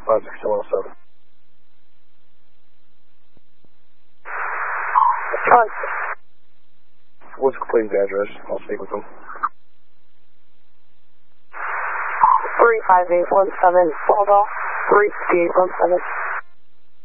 56107. John. What's the complete address? I'll speak with them. 35817, Bulldog, 35817.